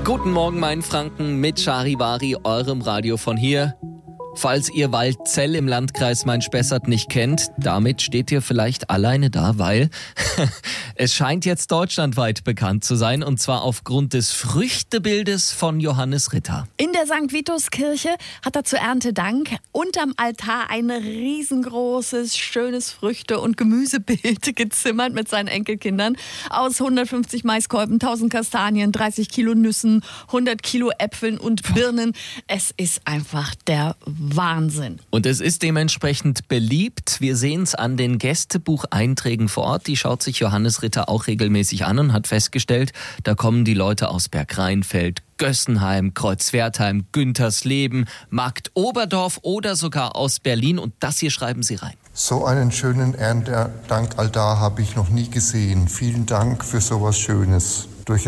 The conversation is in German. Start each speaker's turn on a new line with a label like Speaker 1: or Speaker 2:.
Speaker 1: Guten Morgen, mein Franken, mit Charivari, eurem Radio von hier. Falls ihr Waldzell im Landkreis Main-Spessart nicht kennt, damit steht ihr vielleicht alleine da, weil es scheint jetzt deutschlandweit bekannt zu sein, und zwar aufgrund des Früchtebildes von Johannes Ritter.
Speaker 2: In der St. Vitus-Kirche hat er zu Erntedank unterm Altar ein riesengroßes, schönes Früchte- und Gemüsebild gezimmert mit seinen Enkelkindern aus 150 Maiskolben, 1000 Kastanien, 30 Kilo Nüssen, 100 Kilo Äpfeln und Birnen. Es ist einfach der Wahnsinn.
Speaker 1: Und es ist dementsprechend beliebt. Wir sehen es an den Gästebucheinträgen vor Ort. Die schaut sich Johannes Ritter auch regelmäßig an und hat festgestellt, da kommen die Leute aus Bergrheinfeld, Gössenheim, Kreuzwertheim, Güntersleben, Markt Oberdorf oder sogar aus Berlin. Und das hier schreiben sie rein.
Speaker 3: So einen schönen Erntedankaltar habe ich noch nie gesehen. Vielen Dank für sowas Schönes.